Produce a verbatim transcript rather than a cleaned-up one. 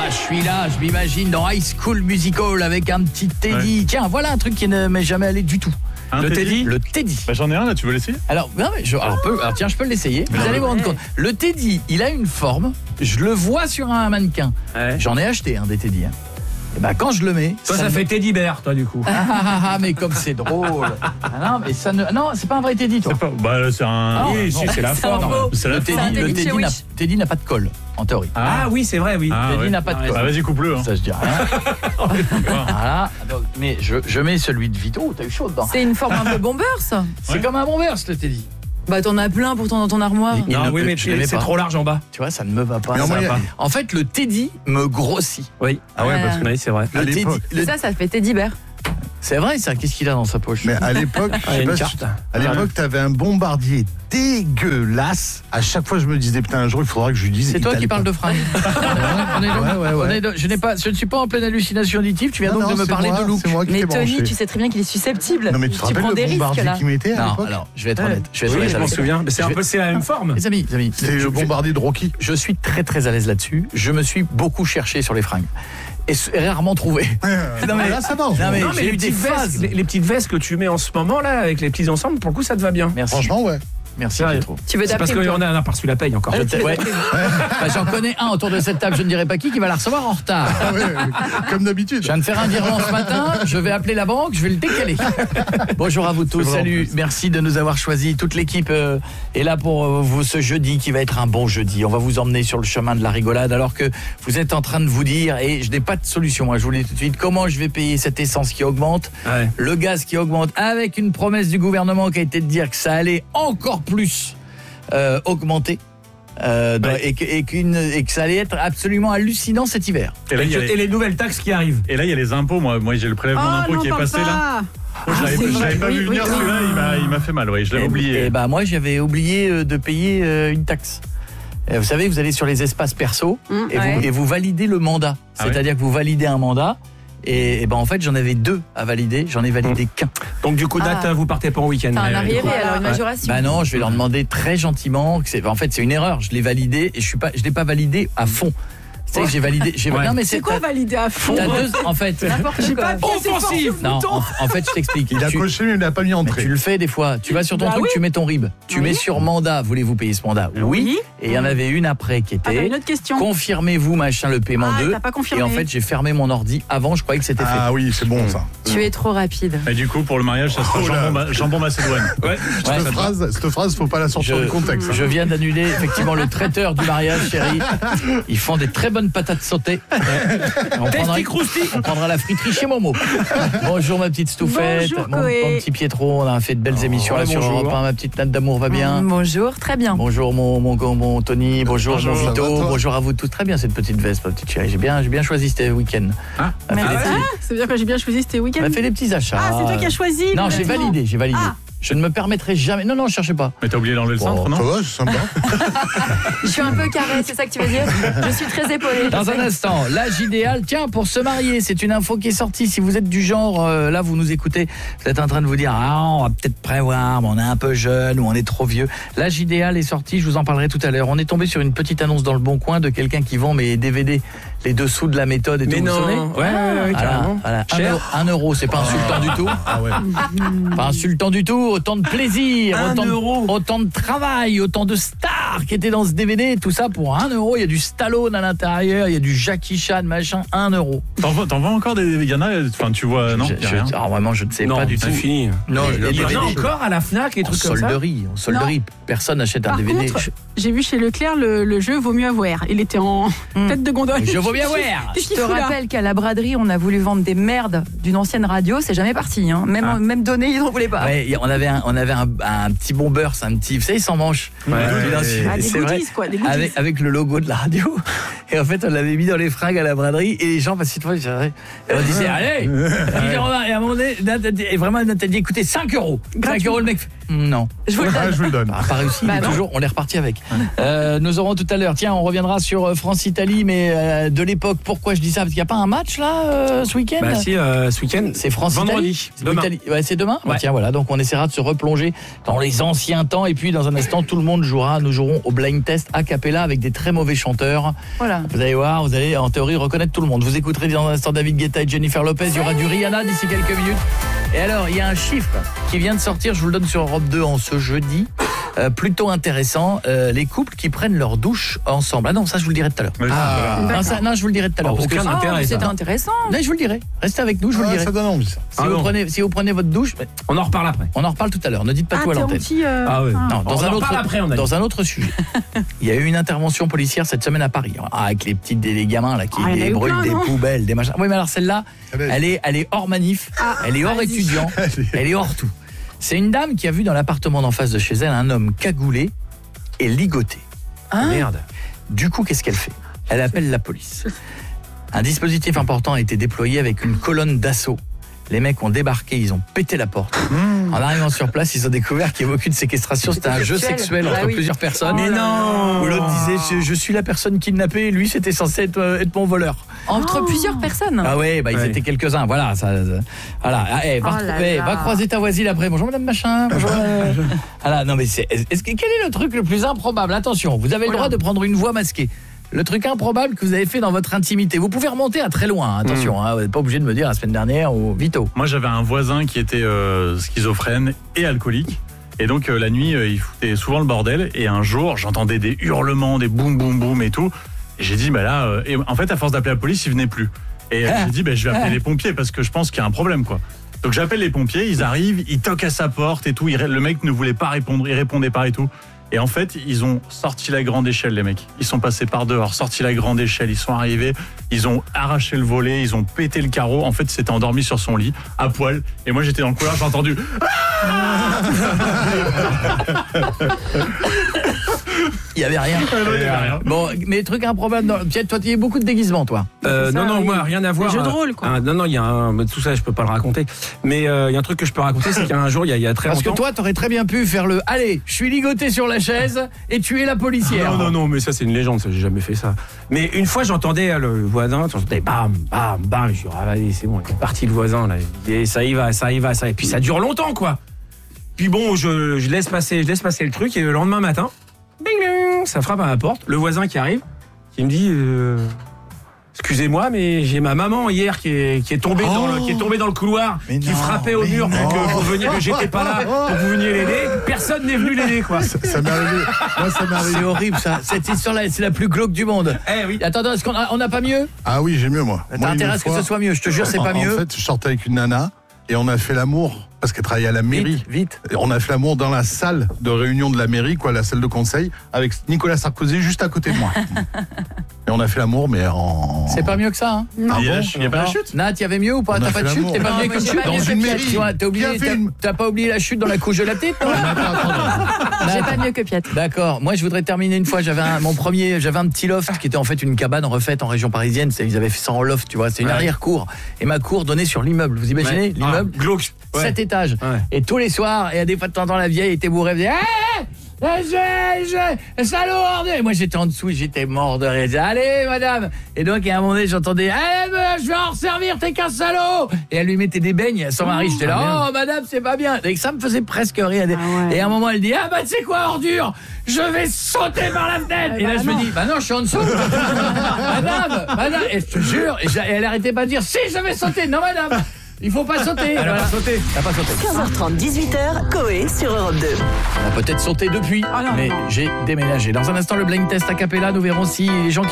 je suis là, je m'imagine dans High School Musical avec un petit Teddy. Ouais. Tiens, voilà un truc qui ne m'est jamais allé du tout. Un le Teddy, Teddy Le Teddy. Bah, j'en ai un là, tu veux l'essayer? Alors, non, mais je, alors, peu, alors tiens, je peux l'essayer. Vous allez vous rendre compte. Le Teddy, il a une forme. Je le vois sur un mannequin. Ouais. J'en ai acheté un des Teddy. Hein. Et bah quand je le mets, toi ça, ça me... fait Teddy Bear, toi du coup. Ah, ah, ah mais comme c'est drôle. Ah, non mais ça ne, non c'est pas un vrai Teddy toi. C'est pas, bah c'est un. Ah, oui, non, si, c'est la forme. C'est la Teddy. Le Teddy, Teddy, n'a, Teddy n'a pas de colle en théorie. Ah, ah oui c'est vrai oui. Ah, Teddy ouais. n'a pas de colle. Ah, vas-y coupe-le. Hein. Ça je dis rien. Voilà. Donc, mais je, je mets celui de Vito. T'as eu chaud dedans. C'est une forme un peu bombers. C'est ouais. Comme un bombers le Teddy. Bah t'en as plein pourtant dans ton armoire. Il non, oui mais c'est, c'est trop large en bas. Tu vois, ça ne me va pas. Non, ça va pas. A... En fait, le Teddy me grossit. Oui. Ah ouais, euh... parce que oui, c'est vrai. Le Teddy, le... Ça, ça fait Teddy Bear. C'est vrai ça, qu'est-ce qu'il a dans sa poche? Mais à l'époque, ah, je sais pas si tu... à l'époque, t'avais un bombardier dégueulasse. À chaque fois, je me disais putain, un jour, il faudra que je lui dise. C'est toi qui parles de fringues. on est donc, ouais, ouais, ouais. On est donc, je n'ai pas, je ne suis pas en pleine hallucination auditive. Tu viens non, donc non, de me parler moi, de look. Mais Tony, branché. Tu sais très bien qu'il est susceptible. Non mais tu, tu te rappelles prends le des bombardier risques là. Qui m'était à l'époque. Alors, je vais être honnête. Je vais être oui, honnête. Je m'en souviens. Mais c'est un peu c'est la même forme. Les amis, les amis. C'est le bombardier de Rocky. Je suis très très à l'aise là-dessus. Je me suis beaucoup cherché sur les fringues. Et rarement trouvé. Non mais là ça va. Non mais, non, mais les, petites vestes, les, les petites vestes que tu mets en ce moment là avec les petits ensembles, pour le coup ça te va bien. Merci. Franchement ouais. Merci Pietro. Tu veux c'est parce qu'on en a un par-dessus la paye encore. Je ouais. bah, j'en connais un autour de cette table, je ne dirai pas qui, qui va la recevoir en retard. Ah ouais, comme d'habitude. Je viens de faire un virement ce matin, je vais appeler la banque, je vais le décaler. Bonjour à vous tous, salut, merci de nous avoir choisis. Toute l'équipe euh, est là pour euh, vous ce jeudi qui va être un bon jeudi. On va vous emmener sur le chemin de la rigolade alors que vous êtes en train de vous dire, et je n'ai pas de solution, moi, je vous le dis tout de suite, comment je vais payer cette essence qui augmente, ouais. Le gaz qui augmente, avec une promesse du gouvernement qui a été de dire que ça allait encore plus Euh, augmenter euh, ouais. et, que, et, qu'une, et que ça allait être absolument hallucinant cet hiver. Et, là, et, les... et les nouvelles taxes qui arrivent. Et là, il y a les impôts. Moi, moi j'ai le prélèvement oh, d'impôt non, qui est passé pas. là. Oh, je l'avais, ah, je l'avais pas oui, vu oui, venir oui. celui-là, il m'a, il m'a fait mal, oui, je l'avais et, oublié. Et bah, moi, j'avais oublié de payer une taxe. Vous savez, vous allez sur les espaces perso mmh, et, ouais. vous, et vous validez le mandat. Ah, c'est-à-dire ouais. que vous validez un mandat. Et, et ben en fait j'en avais deux à valider, j'en ai validé mmh. qu'un. Donc du coup date ah. vous partez pas en week-end. T'as un arriéré alors une majoration. Bah non, je vais leur demander très gentiment. Que c'est, en fait c'est une erreur, je l'ai validé et je suis pas, je l'ai pas validé à fond. C'est que j'ai validé, j'ai ouais. non mais c'est, c'est quoi valider à fond? T'as deux, en fait. N'importe quoi. Offensif. Non, en, en fait je t'explique. Il a tu, coché mais il n'a pas mis entrée. Tu le fais des fois. Tu vas sur ton bah truc, oui. tu mets ton R I B. Tu oui. mets sur mandat. Voulez-vous payer ce mandat? Oui. oui. Et il y en avait une après qui était. Ah, une autre question. Confirmez-vous machin le paiement ah, deux. T'as pas confirmé. Et en fait j'ai fermé mon ordi avant. Je croyais que c'était ah, fait. Ah oui, c'est bon ça. Tu es trop rapide. Et du coup pour le mariage ça sera oh jambon, jambon macédoine. Ouais. Cette ouais. phrase, cette phrase, faut pas la sortir je, du contexte. Je viens d'annuler effectivement le traiteur du mariage, chérie. Ils font des très bonnes patates sautées. On prendra, on prendra la friterie chez Momo. Bonjour ma petite Stouffette. Bonjour, mon, mon petit Pietro, on a fait de belles oh, émissions là sur Europe un. Ma petite Natte d'amour va bien. Bonjour, très bien. Bonjour mon, mon, mon Tony, bonjour, bonjour mon Vito, bonjour à vous tous. Très bien cette petite veste, ma petite chérie. J'ai bien, j'ai bien choisi ce week-end. Ah, ah, ça veut dire que j'ai bien choisi ce week-end. On a fait des petits achats. Ah, c'est toi qui as choisi. Non, j'ai validé, j'ai validé. Ah. Je ne me permettrai jamais. Non, non, je cherchais pas. Mais t'as oublié d'enlever le centre, oh, non? Ça va, c'est sympa. Je suis un peu carré, c'est ça que tu veux dire? Je suis très épaulée. Dans un instant, l'âge idéal, tiens, pour se marier, c'est une info qui est sortie. Si vous êtes du genre, euh, là, vous nous écoutez, vous êtes en train de vous dire, ah, on va peut-être prévoir, mais on est un peu jeune ou on est trop vieux. L'âge idéal est sorti, je vous en parlerai tout à l'heure. On est tombé sur une petite annonce dans le Bon Coin de quelqu'un qui vend mes D V D, les dessous de la méthode et mais tout. Non. Vous savez ouais, ouais, ouais, carrément. Voilà, voilà. Un, euro, un euro, c'est pas insultant du tout. Ah ouais. Pas insultant du tout, autant de plaisir. Un autant, euro. De, autant de travail, autant de stars qui étaient dans ce D V D, tout ça pour un euro. Il y a du Stallone à l'intérieur, il y a du Jackie Chan, machin, un euro. T'en vois, t'en vois encore des, il y en a, enfin tu vois, non, je, je, alors vraiment, je ne sais non, pas du tout. C'est fini. Non, il y en a encore à la Fnac et trucs comme ça. Solderie, en solderie, personne n'achète un Par D V D. Contre, je... j'ai vu chez Leclerc le, le jeu Vaut mieux avoir. Il était en mmh. tête de gondole. Je vaut bien avoir. Je te rappelle qu'à la braderie, on a voulu vendre des merdes d'une ancienne radio, c'est jamais parti. Hein. Même, ah. même donné, ils n'en voulaient pas. Ouais, on avait un, on avait un, un petit bomber, c'est un petit, vous savez, sans manche. Ouais, ouais, ouais. Ah, des c'est goodies, vrai, quoi, des goodies. Avec, avec le logo de la radio. Et en fait, on l'avait mis dans les fringues à la braderie et les gens, parce que et on disait, allez. Et à un moment donné, et vraiment, Nathalie dit, écoutez, cinq euros. cinq euros le mec. Non. Je vous le donne. Ah, je vous le donne. Ah, pas réussi, bah mais toujours, on est reparti avec. Euh, nous aurons tout à l'heure, tiens, on reviendra sur France-Italie, mais euh, de l'époque. Pourquoi je dis ça? Parce qu'il n'y a pas un match là euh, ce week-end. Bah si, euh, ce week-end. C'est France vendredi. C'est demain. Ouais, c'est demain. Ouais. Bah, tiens, voilà. Donc on essaiera de se replonger dans les anciens temps. Et puis dans un instant, tout le monde jouera. Nous jouerons au blind test a cappella avec des très mauvais chanteurs. Voilà. Vous allez voir, vous allez en théorie reconnaître tout le monde. Vous écouterez dans un instant David Guetta et Jennifer Lopez. Il y aura du Rihanna d'ici quelques minutes. Et alors, il y a un chiffre qui vient de sortir. Je vous le donne sur Europe deux en ce jeudi. Euh, plutôt intéressant, euh, les couples qui prennent leur douche ensemble. Ah non, ça je vous le dirai tout à l'heure. Oui, Ah. Non, ça, non, je vous le dirai tout à l'heure. Oh, parce que aucun ça- intérêt, Ah, ça. c'était intéressant. Non, je vous le dirai. Restez avec nous, je vous le Ouais, dirai. ça donne envie, ça. Si, Ah vous non. prenez, si vous prenez votre douche, On en reparle après. on en reparle tout à l'heure. Ne dites pas Ah, tout à t'es l'antenne. anti, euh, Ah ouais. Non, dans On un en autre reparle après, on a dit. dans un autre sujet. Il y a eu une intervention policière cette semaine à Paris, ah, avec les petites des les gamins là qui Ah, il y en a eu débrûlent plein, des non poubelles, des machins. Oui, mais alors celle-là, Ah ben, elle est elle est hors manif, Ah, elle est hors vas-y. étudiant, elle est hors tout. C'est une dame qui a vu dans l'appartement d'en face de chez elle un homme cagoulé et ligoté. Ah, merde. Du coup, qu'est-ce qu'elle fait? Elle appelle la police. Un dispositif important a été déployé avec une colonne d'assaut. Les mecs ont débarqué, ils ont pété la porte. En arrivant sur place, ils ont découvert qu'il n'y avait aucune séquestration. C'était un jeu Sexuel. sexuel entre Ah oui. plusieurs personnes. Mais non. Où l'autre disait je, je suis la personne kidnappée et lui c'était censé être, euh, être mon voleur. Entre Oh. plusieurs personnes. Ah ouais, bah ils Ouais. étaient quelques-uns. Voilà, ça, ça- voilà. Ah, eh, va, Oh là retrouver- là. va croiser ta voisine après. Bonjour madame machin. Bonjour. euh. Voilà, non mais c'est est-ce que quel est le truc le plus improbable? Attention, vous avez le droit de prendre une voix masquée. Le truc improbable que vous avez fait dans votre intimité. Vous pouvez remonter à très loin, hein, attention, hein, vous n'êtes pas obligé de me dire la semaine dernière ou Vito. Moi, j'avais un voisin qui était euh, schizophrène et alcoolique. Et donc, euh, la nuit, euh, il foutait souvent le bordel. Et un jour, j'entendais des hurlements, des boum, boum, boum et tout. Et j'ai dit, bah là, euh, et en fait, à force d'appeler la police, il venait plus. Et euh, Ah. j'ai dit, bah, je vais appeler Ah. les pompiers parce que je pense qu'il y a un problème, quoi. Donc, j'appelle les pompiers, ils arrivent, ils toquent à sa porte et tout. Il- le mec ne voulait pas répondre, il répondait pas et tout. Et en fait, ils ont sorti la grande échelle, les mecs. Ils sont passés par dehors, sorti la grande échelle, ils sont arrivés, ils ont arraché le volet, ils ont pété le carreau. En fait, il s'était endormi sur son lit, à poil. Et moi, j'étais dans le couloir, j'ai entendu... Il y avait rien. Ah non, il y avait rien. Bon, mais truc improbable. Dans... Pierre, toi, tu as beaucoup de déguisements, toi. Euh, C'est non, ça, non, oui. moi, rien à voir. jeux de hein. rôle, quoi. Ah, non, non, il y a un. mais tout ça, je peux pas le raconter. Mais euh, il y a un truc que je peux raconter, c'est qu'un jour, il y, a- il y a très Parce que longtemps. toi, t'aurais très bien pu faire le. Allez, je suis ligoté sur la chaise et tuer la policière. Non, non, non, mais ça, c'est une légende, ça, j'ai jamais fait ça. Mais une fois, j'entendais euh, le voisin, j'entendais bam, bam, bam. Je dis, ah, allez, c'est bon, il est parti le voisin, là. Et ça y va, ça y va, ça y va. Et puis ça dure longtemps, quoi. Puis bon, je, je laisse passer, je laisse passer le truc, et le lendemain matin, ding, ding, ça frappe à ma porte. Le voisin qui arrive, qui me dit. Euh, Excusez-moi, mais j'ai ma maman hier qui est, qui est tombée dans le, qui est tombée dans le couloir, Mais qui non, frappait au mais mur pour non. que vous veniez, que j'étais pas là, pour que vous veniez l'aider. Personne n'est venu l'aider, quoi. Ça, ça m'est arrivé. Moi, ça m'est arrivé. C'est horrible, ça. Cette histoire-là, c'est la plus glauque du monde. Eh oui. Attends, est-ce qu'on a, on n'a pas mieux? Ah oui, j'ai mieux, moi. T'as Moi, une intérêt à ce que fois- ce soit mieux. Je te jure, c'est en, pas mieux. En fait, je sortais avec une nana et on a fait l'amour parce qu'elle travaillait à la mairie. Vite, vite. Et on a fait l'amour dans la salle de réunion de la mairie, quoi, la salle de conseil, avec Nicolas Sarkozy juste à côté de moi. Et on a fait l'amour, mais en. C'est pas mieux que ça, hein? Non. Il y a, bon la- il y a pas la Non. chute. Nat, il y avait mieux ou pas? On a T'as fait pas de chute? l'amour. T'es pas Non, venu mais avec une j'ai chute? pas mieux Dans que une Pierre. mairie. Tu vois, T'as oublié, Qui a fait t'as- une- t'as pas oublié la chute dans la couche de la tête, toi? Attends, attends. J'ai pas mieux que Piet. D'accord. Moi, je voudrais terminer une fois. J'avais un, mon premier, j'avais un petit loft qui était en fait une cabane refaite en région parisienne. C'est- Ils avaient fait ça en loft, tu vois. C'est une Ouais. arrière-cour. Et ma cour donnait sur l'immeuble. Vous imaginez Ouais. l'immeuble? Ah, glauque. Ouais. Sept étages. Ouais. Et tous les soirs, et à des fois de temps en temps, la vieille était bourrée. Elle disait, hé, je, je, salaud, ordure. Et moi, j'étais en dessous, j'étais mort de rire. Elle disait, allez, madame. Et donc, à un moment donné, j'entendais, allez, me- je vais en resservir, t'es qu'un salaud. Et elle lui mettait des beignes à son mari. J'étais là, oh, madame, c'est pas bien. Et ça me faisait presque rire. Ah ouais. Et à un moment, elle dit, ah, bah, tu sais quoi, ordure? Je vais sauter par la fenêtre. Eh Et là, bah, je me non. dis, bah non, je suis en dessous. madame, madame. Et je te jure, et j'a- et elle arrêtait pas de dire, si, je vais sauter. Non, madame. Il faut pas sauter. Elle a pas sauté. Elle a pas sauté. quinze heures trente, dix-huit heures, Coé sur Europe deux. On a peut-être sauté depuis, Ah non, mais non. j'ai déménagé. Dans un instant, le blind test a cappella, nous verrons si les gens qui